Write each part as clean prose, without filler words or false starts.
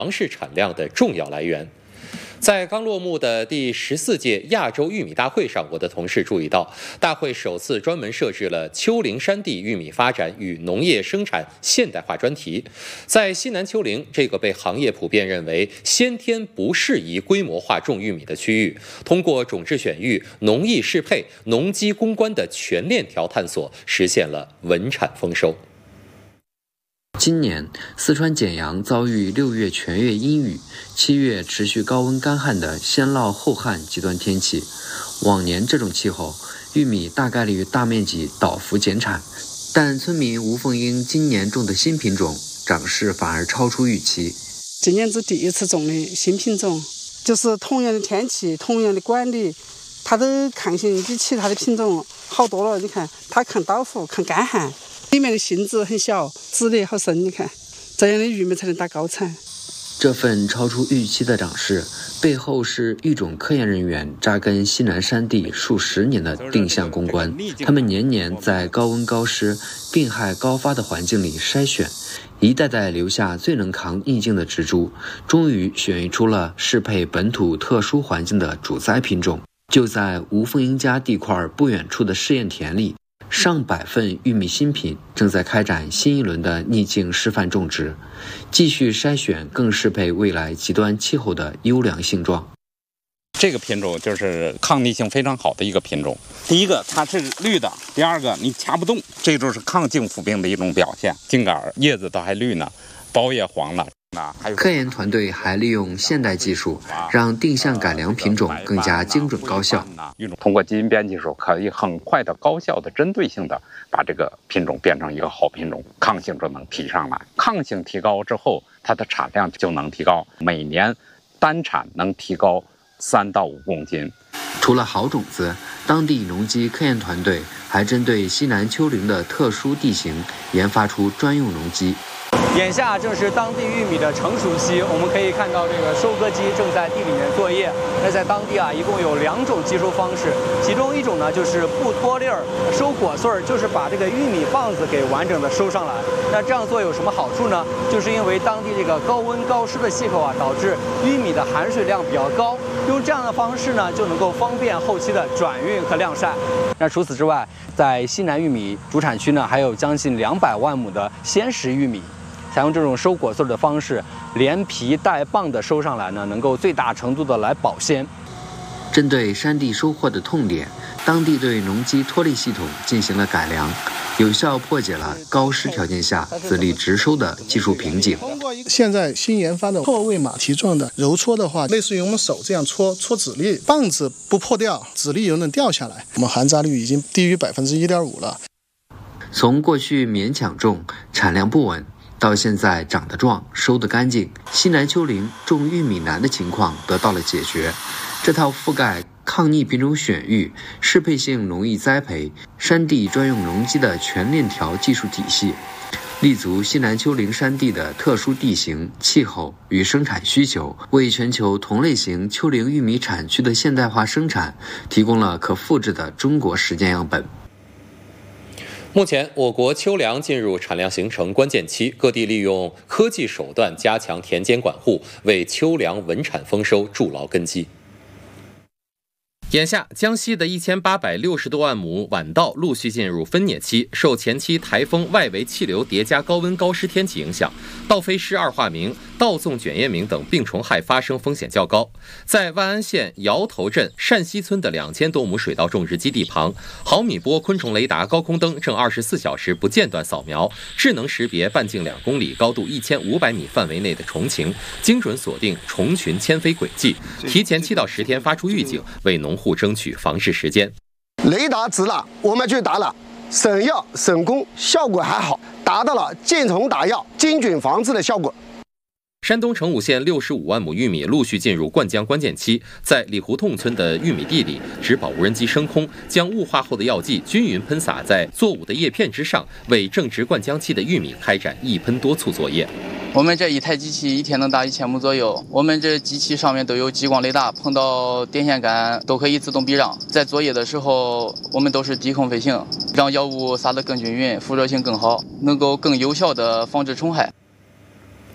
粮食产量的重要来源。在刚落幕的第14届亚洲玉米大会上，我的同事注意到，大会首次专门设置了丘陵山地玉米发展与农业生产现代化专题。在西南丘陵这个被行业普遍认为先天不适宜规模化种玉米的区域，通过种质选育、农艺适配、农机攻关的全链条探索，实现了稳产丰收。 今年，四川简阳遭遇6月全月阴雨，7月持续高温干旱的先涝后旱极端天气。往年这种气候，玉米大概率大面积倒伏减产，但村民吴凤英今年种的新品种长势反而超出预期。 今年是第一次种的新品种，就是同样的天气、同样的管理，它的抗性比其他的品种好多了。你看，它抗倒伏、抗干旱。里面的芯子很小，籽粒好深，你看，这样的玉米才能打高产。 这份超出预期的长势，背后是育种科研人员扎根西南山地数10年的定向攻关。他们年年在高温高湿、病害高发的环境里筛选，一代代留下最能扛逆境的植株，终于选育出了适配本土特殊环境的主栽品种。就在吴凤英家地块不远处的试验田里，上百份玉米新品正在开展新一轮的逆境示范种植，继续筛选更适配未来极端气候的优良性状。 这个品种就是抗逆性非常好的一个品种。第一个，它是绿的；第二个，你掐不动，这就是抗茎腐病的一种表现。茎杆、叶子都还绿呢，苞也黄了。 科研团队还利用现代技术，让定向改良品种更加精准高效。 通过基因编辑术，可以很快的、高效的、针对性的把这个品种变成一个好品种，抗性就能提上来。抗性提高之后，它的产量就能提高，每年单产能提高3到5公斤。 除了好种子，当地农机科研团队还针对西南丘陵的特殊地形，研发出专用农机。 眼下正是当地玉米的成熟期，我们可以看到这个收割机正在地里面作业。那在当地一共有2种集收方式，其中一种呢就是不脱粒儿收果穗儿，就是把这个玉米棒子给完整的收上来。那这样做有什么好处呢？就是因为当地这个高温高湿的气候导致玉米的含水量比较高，用这样的方式呢就能够方便后期的转运和晾晒。那除此之外，在西南玉米主产区呢，还有将近200万亩的鲜食玉米。采用这种收果穗的方式，连皮带棒的收上来呢，能够最大程度的来保鲜。 针对山地收获的痛点，当地对农机脱粒系统进行了改良，有效破解了高湿条件下籽粒直收的技术瓶颈。 现在新研发的错位马蹄状的揉搓的话，类似于我们手这样搓籽粒，棒子不破掉，籽粒又能掉下来。我们含渣率已经低于1.5%了。 从过去勉强种、产量不稳，到现在长得壮、收得干净，西南丘陵种玉米难的情况得到了解决。这套覆盖抗逆品种选育、适配性农艺栽培、山地专用农机的全链条技术体系，立足西南丘陵山地的特殊地形、气候与生产需求，为全球同类型丘陵玉米产区的现代化生产提供了可复制的中国实践样本。 目前，我国秋粮进入产量形成关键期，各地利用科技手段加强田间管护，为秋粮稳产丰收筑牢根基。眼下，江西的1860多万亩晚稻陆续进入分蘖期，受前期台风、外围气流叠加高温高湿天气影响，稻飞虱二化鸣、稻纵卷叶鸣等病虫害发生风险较高。在万安县摇头镇单溪村的2000多亩水稻种植基地旁，毫米波昆虫雷达高空灯正24小时不间断扫描，智能识别半径2公里、高度1500米范围内的虫群，精准锁定虫群迁飞轨迹，提前7到10天发出预警，为农户争取防治时间。 雷达值了，我们去打了，省药省工，效果还好，达到了见虫打药、精准防治的效果。 山东成武县65万亩玉米陆续进入灌浆关键期，在李胡同村的玉米地里，植保无人机升空，将雾化后的药剂均匀喷洒在作物的叶片之上，为正值灌浆期的玉米开展一喷多促作业。 我们这一台机器一天能打1000亩左右，我们这机器上面都有激光雷达，碰到电线杆都可以自动避让。在作业的时候，我们都是低空飞行，让药物撒得更均匀，附着性更好，能够更有效地防治虫害。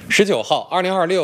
19号，2026